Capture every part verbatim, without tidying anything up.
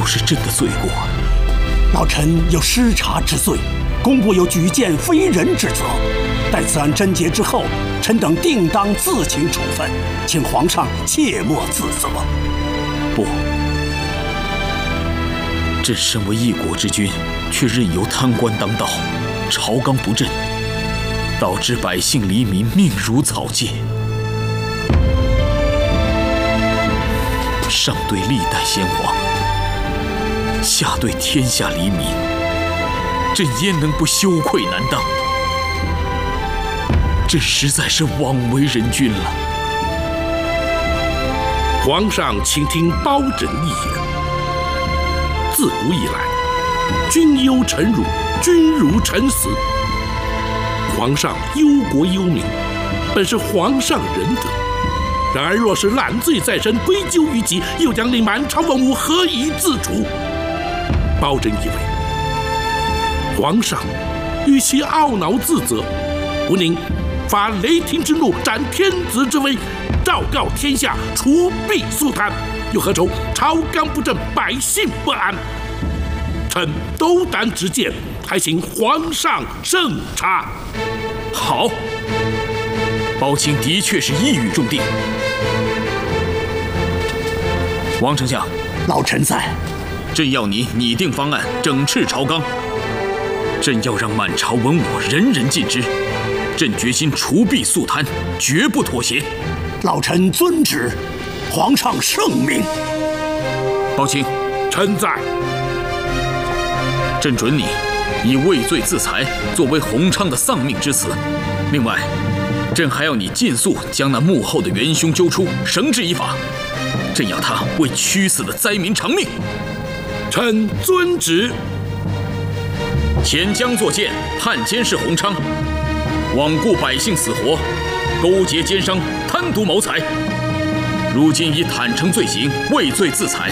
就是朕的罪过。 老臣有失察之罪，工部有举荐非人之责。待此案侦结之后，臣等定当自请处分，请皇上切莫自责。 不，朕身为一国之君，却任由贪官当道，朝纲不正，导致百姓黎民命如草芥。上对历代先皇，下对天下黎民，朕焉能不羞愧难当？朕实在是枉为人君了。 皇上，请听包拯一言。自古以来，君忧臣辱，君辱臣死。皇上忧国忧民，本是皇上仁德。然而若是揽罪在身，归咎于己，又将令满朝文武何以自处？包拯以为，皇上与其懊恼自责，不宁发雷霆之怒，展天子之威，昭告天下，除弊肃贪，又何愁朝纲不正，百姓不安？臣斗胆直谏，还请皇上圣察。 好，包青的确是一语中的。王丞相， 老臣在。 朕要你拟定方案，整饬朝纲。朕要让满朝文武人人尽知，朕决心除弊肃贪，绝不妥协。 老臣遵旨，皇上圣明。 包青， 臣在。 朕准你以畏罪自裁作为弘昌的丧命之词。另外，朕还要你尽速将那幕后的元凶揪出，绳之以法。朕要他为屈死的灾民偿命。 臣遵旨。 遣将作谏，叛监视弘昌，罔顾百姓死活，勾结奸商，贪渎谋财。如今已坦诚罪行，畏罪自裁。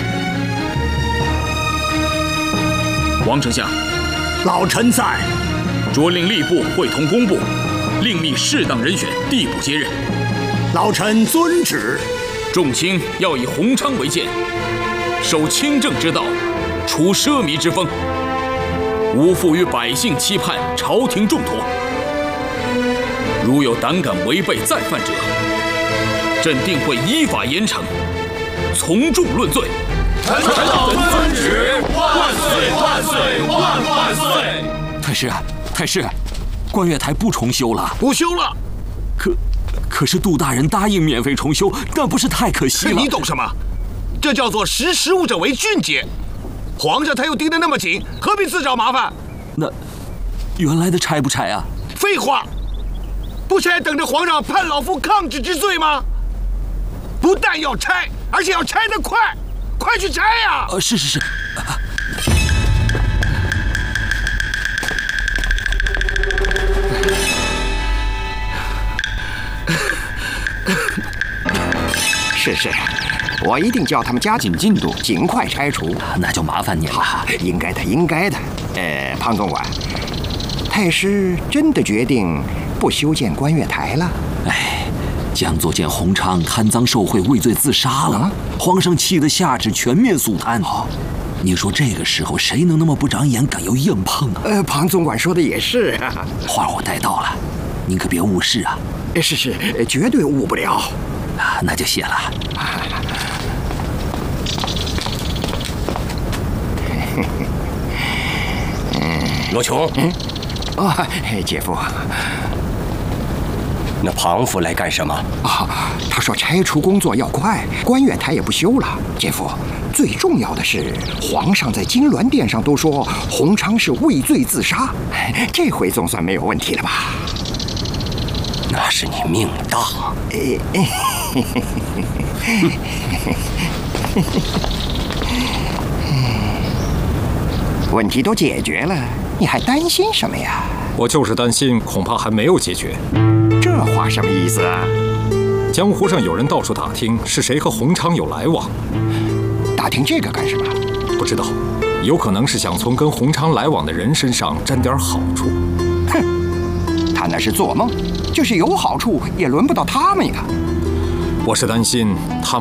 王丞相， 老臣在。 着令吏部会同工部，另立适当人选递补接任。 老臣遵旨。 众卿要以弘昌为鉴，守清正之道，除奢靡之风，无负于百姓期盼，朝廷重托。如有胆敢违背再犯者，朕定会依法严惩，从重论罪。 臣等遵旨，万岁万岁万万岁！ 太师，太师，观月台不重修了， 不修了。 可。可是杜大人答应免费重修，那不是太可惜了？ 你懂什么？这叫做识时务者为俊杰。皇上他又盯得那么紧，何必自找麻烦？ 那原来的拆不拆啊？ 废话，不是还等着皇上判老夫抗旨之罪吗？不但要拆，而且要拆得快，快去拆呀！ 呃，是是是。啊是是，我一定叫他们加紧进度，尽快拆除。 那就麻烦您了。 应该的，应该的。呃，庞总管，太师真的决定不修建观月台了？ 哎，将作见弘昌贪赃受贿、畏罪自杀了，啊、皇上气得下旨全面肃贪。哦，您说这个时候谁能那么不长眼，敢又硬碰啊？ 呃，庞总管说的也是啊。 话我带到了，您可别误事啊。 是是，绝对误不了。 啊，那就谢了。 罗琼， 嗯，哦，姐夫， 那庞父来干什么？ 啊，他说拆除工作要快，观月台也不修了。姐夫，最重要的是，皇上在金銮殿上都说弘昌是畏罪自杀，这回总算没有问题了吧？ 那是你命大。 问题都解决了，你还担心什么呀？ 我就是担心，恐怕还没有解决。 这话什么意思啊？ 江湖上有人到处打听是谁和弘昌有来往。 打听这个干什么？ 不知道，有可能是想从跟弘昌来往的人身上沾点好处。 哼，他那是做梦，就是有好处也轮不到他们呀。 我是担心他